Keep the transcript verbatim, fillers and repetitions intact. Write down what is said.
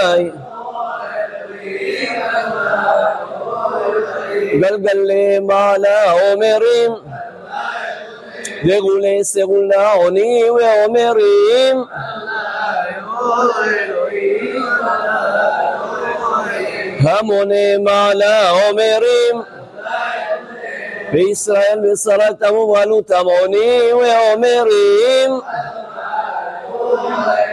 אדוני גלגלי מעלה אומרים דגולי סגולה עוני ואומרים המוני מעלה אומרים בישראל בשרתם ובעלותם עוני ואומרים